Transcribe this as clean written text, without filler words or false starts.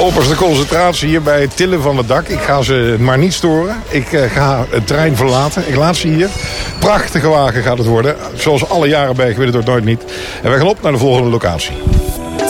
Opperste concentratie hier bij het tillen van het dak. Ik ga ze maar niet storen. Ik ga het terrein verlaten. Ik laat ze hier. Prachtige wagen gaat het worden. Zoals alle jaren bij Gewillig Nooit Niet. En wij gaan op naar de volgende locatie.